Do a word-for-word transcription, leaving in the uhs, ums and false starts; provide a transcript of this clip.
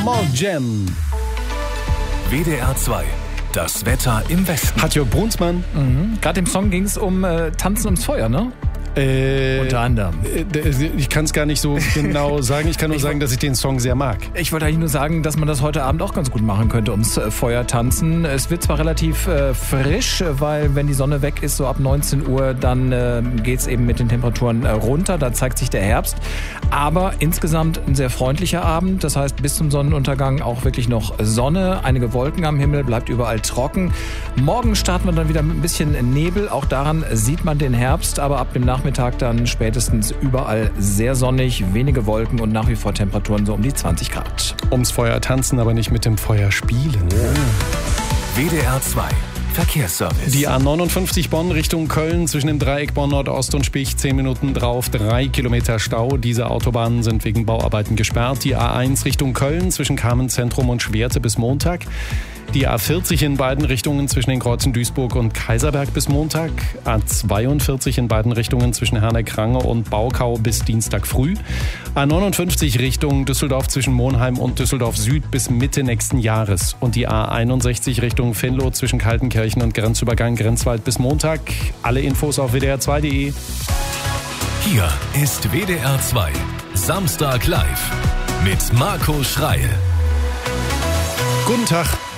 Morgen. W D R zwei. Das Wetter im Westen. Hat Jörg Brunsmann. Mhm. Gerade im Song ging es um äh, Tanzen ums Feuer, ne? Äh, Unter anderem. Äh, ich kann es gar nicht so genau sagen. Ich kann nur ich sagen, dass ich den Song sehr mag. Ich wollte eigentlich nur sagen, dass man das heute Abend auch ganz gut machen könnte, ums äh, Feuer tanzen. Es wird zwar relativ äh, frisch, weil wenn die Sonne weg ist, so ab neunzehn Uhr, dann äh, geht es eben mit den Temperaturen äh, runter. Da zeigt sich der Herbst. Aber insgesamt ein sehr freundlicher Abend. Das heißt, bis zum Sonnenuntergang auch wirklich noch Sonne. Einige Wolken am Himmel, bleibt überall trocken. Morgen starten wir dann wieder mit ein bisschen Nebel. Auch daran sieht man den Herbst. Aber ab dem Nachmittag dann spätestens überall sehr sonnig, wenige Wolken und nach wie vor Temperaturen so um die zwanzig Grad. Ums Feuer tanzen, aber nicht mit dem Feuer spielen. W D R zwei. Verkehrsservice. Die A neunundfünfzig Bonn Richtung Köln zwischen dem Dreieck Bonn Nordost und Spich zehn Minuten drauf, drei Kilometer Stau. Diese Autobahnen sind wegen Bauarbeiten gesperrt. Die A eins Richtung Köln zwischen Kamenz-Zentrum und Schwerte bis Montag. Die A vierzig in beiden Richtungen zwischen den Kreuzen Duisburg und Kaiserberg bis Montag. A zweiundvierzig in beiden Richtungen zwischen Herne-Krange und Baukau bis Dienstag früh. A neunundfünfzig Richtung Düsseldorf zwischen Monheim und Düsseldorf Süd bis Mitte nächsten Jahres. Und die A einundsechzig Richtung Venlo zwischen Kaltenkirchen und Grenzübergang Grenzwald bis Montag. Alle Infos auf w d r zwei punkt d e. Hier ist W D R zwei. Samstag live mit Marco Schreil. Guten Tag.